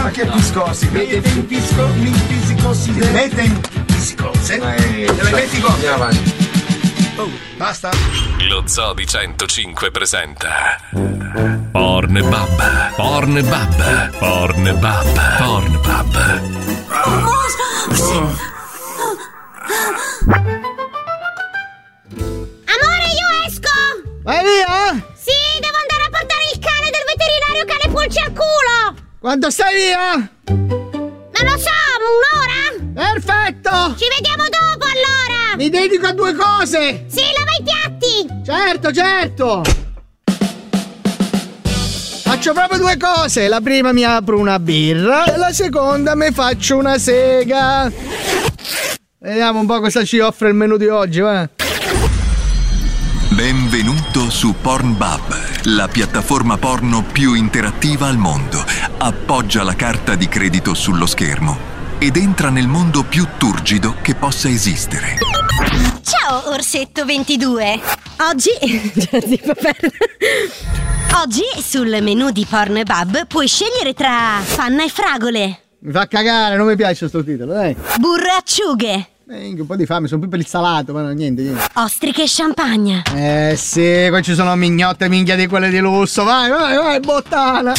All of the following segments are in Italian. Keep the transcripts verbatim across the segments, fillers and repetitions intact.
Ma che viscosi? Mette in visco, in fisicosi. Mette in viscose? Te le metti con? Andiamo avanti. Oh, basta. Lo Zoo di centocinque presenta Pornbub, Pornbub, Pornbub, Pornbub. Amore, io esco! Vai via? Sì, devo andare a portare il cane del veterinario cane pulci al culo! Quando stai via? Non lo so, un'ora? Perfetto! Ci vediamo dopo allora! Mi dedico a due cose! Sì, lava i piatti! Certo, certo! Faccio proprio due cose. La prima mi apro una birra e la seconda mi faccio una sega. Vediamo un po' cosa ci offre il menù di oggi, va? Benvenuto su Pornbub, la piattaforma porno più interattiva al mondo. Appoggia la carta di credito sullo schermo ed entra nel mondo più turgido che possa esistere. Ciao, Orsetto ventidue! Oggi... Oggi sul menù di Pornbub puoi scegliere tra panna e fragole, Mi fa cagare, non mi piace sto titolo, dai. burro e acciughe, Eh, un po' di fame, sono più per il salato, ma no, niente, niente. ostriche e champagne. Eh sì, qua ci sono mignotte minchia di quelle di lusso. Vai, vai, vai, bottana.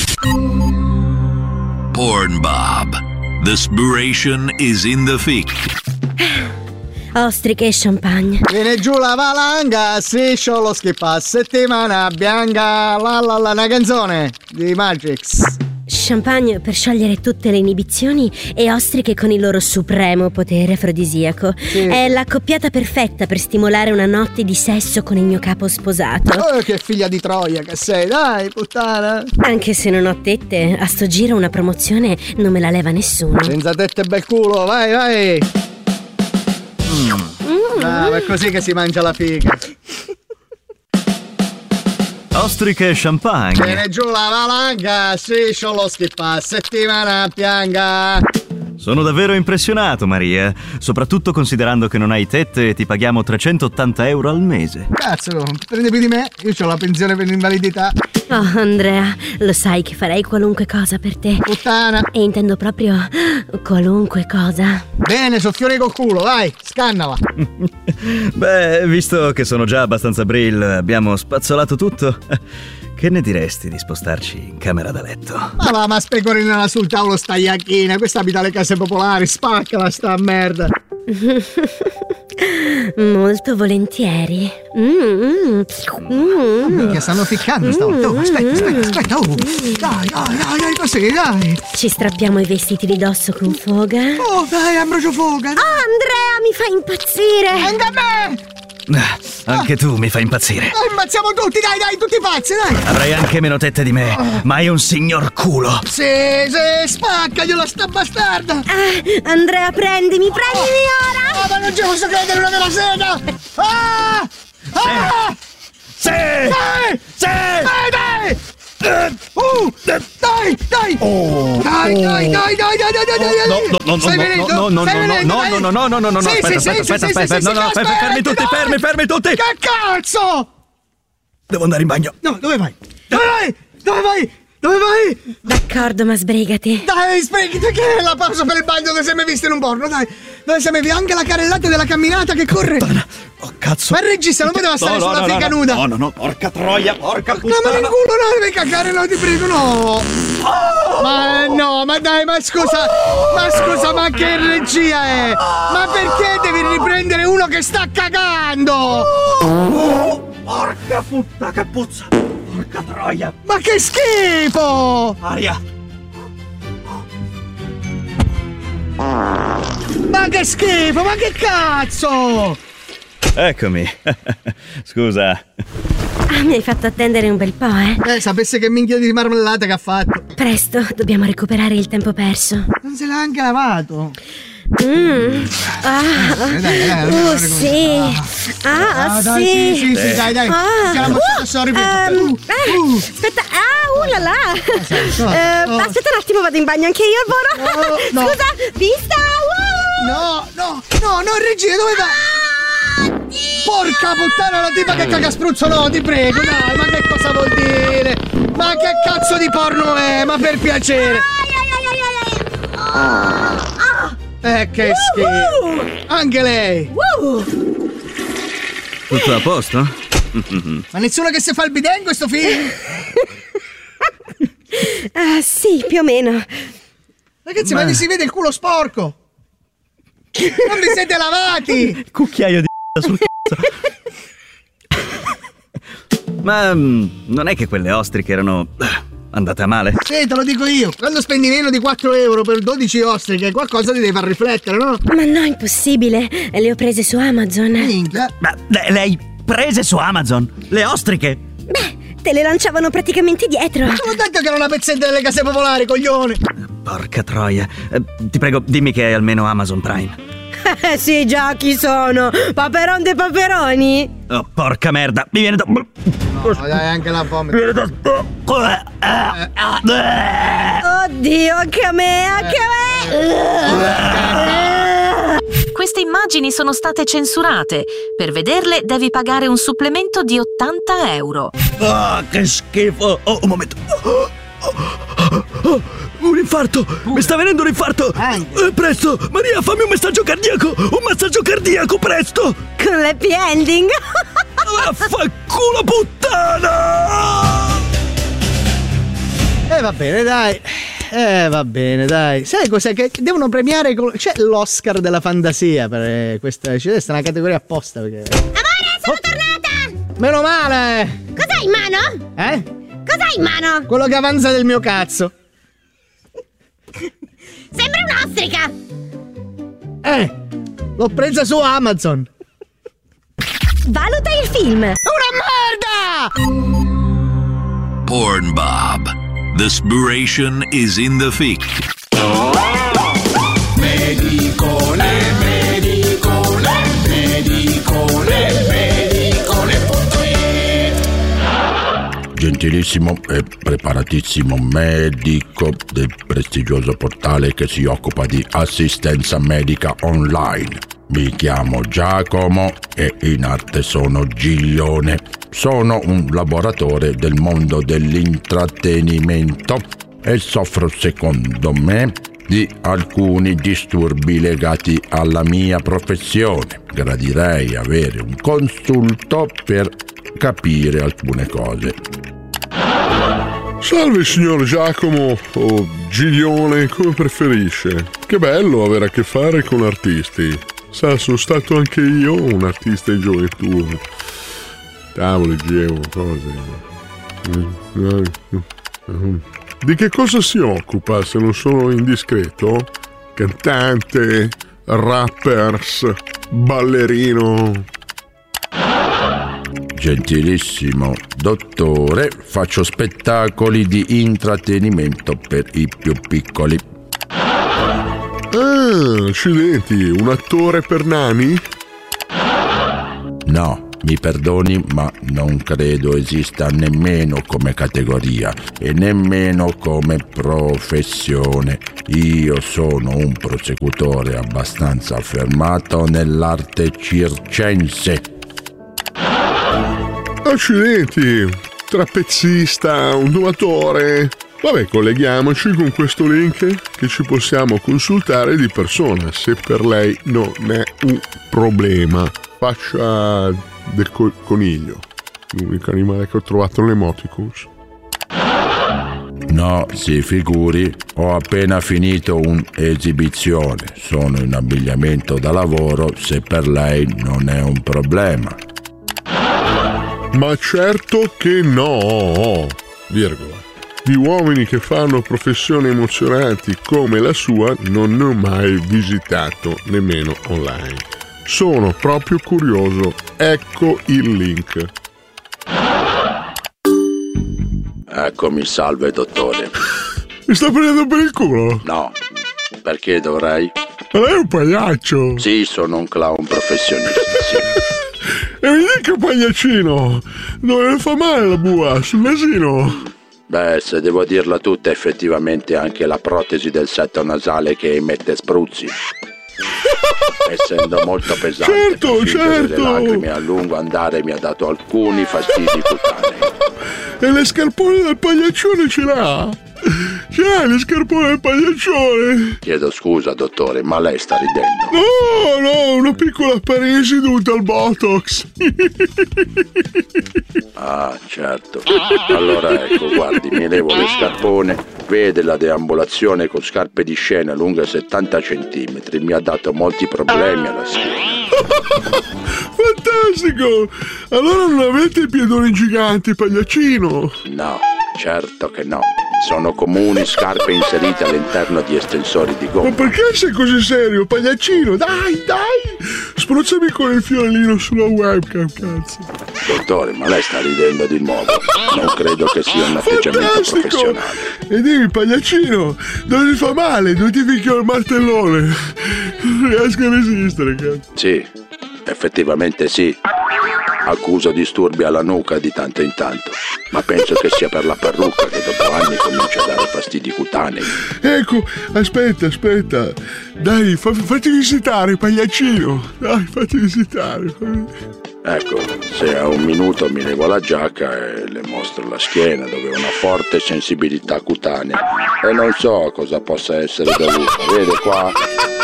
Pornbub. The spiration is in the thick. Ostriche e champagne. Viene giù la valanga, striscio lo schippa, settimana bianca, la la la, una canzone di Matrix. Champagne per sciogliere tutte le inibizioni e ostriche con il loro supremo potere afrodisiaco. Sì. È l'accoppiata perfetta per stimolare una notte di sesso con il mio capo sposato. Oh, che figlia di Troia che sei, dai, puttana. Anche se non ho tette, a sto giro una promozione non me la leva nessuno. Senza tette e bel culo, vai, vai. Mm. Ah, è così che si mangia la figa. Ostriche e champagne. Viene giù la valanga, striscio lo schippa, settimana bianca. Sono davvero impressionato, Maria. Soprattutto considerando che non hai tette e ti paghiamo trecentottanta euro al mese. Cazzo, prende più di me? Io ho la pensione per l'invalidità. Oh, Andrea, lo sai che farei qualunque cosa per te. Puttana. E intendo proprio qualunque cosa. Bene, soffione col culo, vai, scannala. Beh, visto che sono già abbastanza brill, abbiamo spazzolato tutto. Che ne diresti di spostarci in camera da letto? Ma va, ma specorinala sul tavolo sta iacchina. Questa abita le case popolari, spaccala sta merda. Molto volentieri. Mm, mm, mm. Che stanno ficcando stavolta. Oh, aspetta, aspetta, aspetta. Oh. Dai, dai, dai, dai, così, dai. Ci strappiamo i vestiti di dosso con foga. Oh, dai, ambrocio foga. Oh, Andrea, mi fa impazzire. Anche a me. Ah, anche tu mi fai impazzire. Dai, ammazziamo tutti, dai, dai, tutti pazzi, dai. Avrai anche meno tette di me, ma hai un signor culo. Sì, sì, spaccagliela sta bastarda. Ah, Andrea, prendimi, prendimi ora. Ah, ma non ci posso credere, una della sega. Ah! Ah! Sì! Dai! Sì! Dai, dai! Uh, dai, dai! Oh. Dai, dai, dai, dai, dai, dai, dai, dai! No, no, no, Stai no, venendo? no, no, Stai no, venendo, no, dai? no, no, no, no, no, no, Sì, aspetta, sì, aspetta, sì, aspetta, sì, aspetta, sì, no, no, sì, fermi, fermi tutti, dai. fermi, fermi tutti! Che cazzo? Devo andare in bagno. No, dove vai? Dove vai? Dove vai? Dove vai? D'accordo, ma sbrigati. Dai, sbrigati, che è la pausa per il bagno dove sei mai visto in un porno, dai! Dove sei mai visto anche la carrellata della camminata che corre? Oh, cazzo! Ma il regista non poteva stare No, no, sulla no, figa no, nuda! No, no, no, porca troia, porca Ma puttana! in culo, no, devi cagare, no, ti prego, no! Ma no, ma dai, ma scusa, ma scusa, ma che regia è? Ma perché devi riprendere uno che sta cagando? Oh, porca puttana, che puzza! Porca troia! Ma che schifo! Aria! Ma che schifo, ma che cazzo! Eccomi. Scusa. Ah, mi hai fatto attendere un bel po', eh? Eh, sapesse che minchia di marmellata che ha fatto. Presto, dobbiamo recuperare il tempo perso. Non se l'ha anche lavato. Mm. Ah, Dai, dai, dai, uh, dai, sì. Ah, Ah, dai, sì. sì, sì, sì, dai, dai. Ah, Chiama, uh, sorry, ehm, uh, eh, uh. aspetta, ah, uh là là. Aspetta, Eh, oh. aspetta un attimo, vado in bagno anche io, Boro. Oh, no. Scusa, vista. Uh. No, no, no, no, regia, dove vai? Porca puttana, la tipa che caga spruzzo, no, ti prego, dai, ma che cosa vuol dire? Ma che cazzo di porno è? Ma per piacere! Eh, che schifo. Anche lei. Tutto a posto? Ma nessuno che si fa il bidet in questo film? Ah, sì, più o meno. Ragazzi, ma, ma vi si vede il culo sporco. Non vi siete lavati. Cucchiaio di sul cazzo. Ma mm, non è che quelle ostriche erano andate a male? Sì, te lo dico io. Quando spendi meno di quattro euro per dodici ostriche, qualcosa ti deve far riflettere, no? Ma no, impossibile. Le ho prese su Amazon. Minchia. Ma le, le hai prese su Amazon? Le ostriche? Beh, te le lanciavano praticamente dietro. Ma sono detto che era una pezzetta delle case popolari, coglione. Porca troia. Eh, ti prego, dimmi che hai almeno Amazon Prime. Eh sì, già, chi sono? Paperon dei paperoni? Oh, porca merda, mi viene da... No, dai, anche la vomito. Mi viene da... Oddio, anche a me, anche a me! Queste immagini sono state censurate. Per vederle devi pagare un supplemento di ottanta euro. Ah, che schifo! Oh, un momento. Oh, oh, oh, un infarto! Mi sta venendo un infarto! Eh, presto! Maria, fammi un messaggio cardiaco! Un massaggio cardiaco, presto! Con l'happy ending! Vaffanculo puttana! Eh, va bene, dai. Eh, va bene, dai. Sai cos'è? Che devono premiare. Col... C'è l'Oscar della fantasia per questa. C'è una categoria apposta. Perché... Amore, sono oh. tornata! Meno male! Cos'hai in mano? Eh? Cos'hai in mano? Quello che avanza del mio cazzo. Sembra un'ostrica! Eh! L'ho presa su Amazon! Valuta il film! Una merda! Pornbob. The spiration is in the fic. Medicole, medicole, medicole, medicole.it. Gentilissimo e preparatissimo medico del prestigioso portale che si occupa di assistenza medica online. Mi chiamo Giacomo e in arte sono Giglione. Sono un lavoratore del mondo dell'intrattenimento e soffro, secondo me, di alcuni disturbi legati alla mia professione. Gradirei avere un consulto per capire alcune cose. Salve signor Giacomo o Giglione, come preferisce. Che bello avere a che fare con artisti. Sa, sono stato anche io un artista in gioventù. Tavoli, gevo, cose. Di che cosa si occupa, se non sono indiscreto? Cantante, rappers, ballerino. Gentilissimo dottore, faccio spettacoli di intrattenimento per i più piccoli. Ah, accidenti, un attore per nani? No, mi perdoni, ma non credo esista nemmeno come categoria e nemmeno come professione. Io sono un prosecutore abbastanza affermato nell'arte circense. Accidenti, trapezzista, un domatore. Vabbè, colleghiamoci con questo link che ci possiamo consultare di persona, se per lei non è un problema. Faccia del co- coniglio, l'unico animale che ho trovato nell'emoticons. No, si figuri, ho appena finito un'esibizione. Sono in abbigliamento da lavoro, se per lei non è un problema. Ma certo che no, virgola. Di uomini che fanno professioni emozionanti come la sua non ne ho mai visitato nemmeno online. Sono proprio curioso. Ecco il link. Eccomi, salve dottore. Mi sta prendendo per il culo? No, perché dovrei? Ma lei è un pagliaccio. Sì, sono un clown professionista, sì. E mi dica pagliaccino, non le fa male la bua sul nasino? Beh, se devo dirla tutta, effettivamente anche la protesi del setto nasale che emette spruzzi. Essendo molto pesante, certo, per certo. le lacrime a lungo andare mi ha dato alcuni fastidi cutanei. E le scarpone del pagliaccione ce l'ha? c'è le scarpone del pagliaccione. Chiedo scusa, dottore, ma lei sta ridendo? No, no, una piccola paresi dovuta al Botox. Ah, certo. Allora ecco, guardi, mi levo le scarpone, vede la deambulazione con scarpe di scena lunghe settanta centimetri, mi ha dato molti problemi alla schiena. Fantastico! Allora non avete i piedoni giganti, pagliaccino? No, certo che no. Sono comuni scarpe inserite all'interno di estensori di gomma. Ma perché sei così serio, pagliaccino? Dai, dai! Spruzzami con il fiorellino sulla webcam, cazzo. Dottore, ma lei sta ridendo di nuovo. Non credo che sia un atteggiamento Fantastico! professionale. E dimmi, pagliaccino, dove ti fa male? Dove ti picchio il martellone? Non riesco a resistere, cazzo. Sì, effettivamente sì. Accuso disturbi alla nuca di tanto in tanto, ma penso che sia per la parrucca che dopo anni comincia a dare fastidi cutanei. Ecco, aspetta, aspetta. Dai, fa, fatti visitare, pagliaccino. Dai, fatti visitare. Ecco, se ha un minuto mi levo la giacca e le mostro la schiena, dove ho una forte sensibilità cutanea. E non so a cosa possa essere dovuto. Vede qua?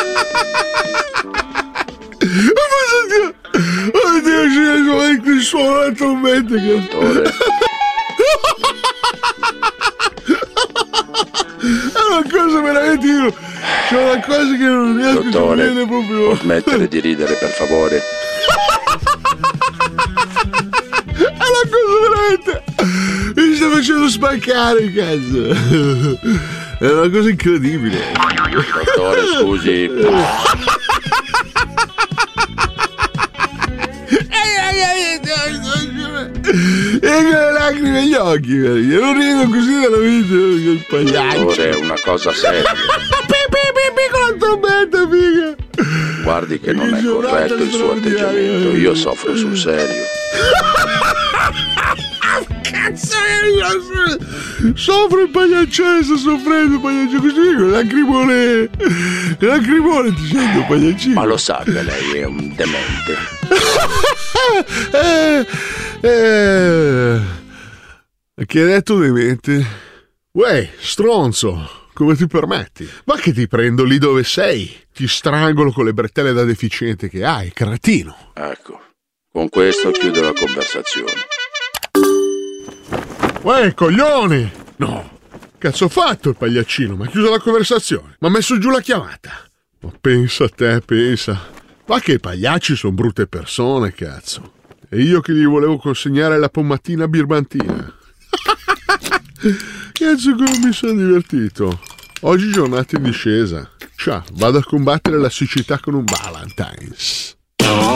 Oddio, ci qui suona la trombetta, dottore. È una cosa veramente io. C'è una cosa che non riesco dottore, a vedere proprio. può smettere di ridere, per favore? È una cosa veramente. Mi sta facendo spaccare, cazzo. È una cosa incredibile. Dottore, scusi. E con le lacrime negli occhi, io non rido così dalla vita, il pagliaccio. Dottore, è una cosa seria. Piccola trombetta, figa. Guardi che non è corretto il suo atteggiamento, io soffro sul serio. Cazzo, io soffro il pagliaccione, sto soffrendo il pagliaccione, così con lacrimone, lacrimone ti sento, pagliaccino. Ma lo sa che lei è un demente. eh, eh, che hai detto demente? Uè, stronzo, come ti permetti? Ma che ti prendo lì dove sei? Ti strangolo con le bretelle da deficiente che hai, cretino. Ecco, con questo chiudo la conversazione. Uè, coglione! No, cazzo ho fatto il pagliaccino? Mi ha chiuso la conversazione, mi ha messo giù la chiamata. Ma pensa a te, pensa. Ma che i pagliacci sono brutte persone, cazzo. E io che gli volevo consegnare la pommatina birbantina. Cazzo come mi sono divertito. Oggi giornata in discesa. Ciao, vado a combattere la siccità con un Ballantines.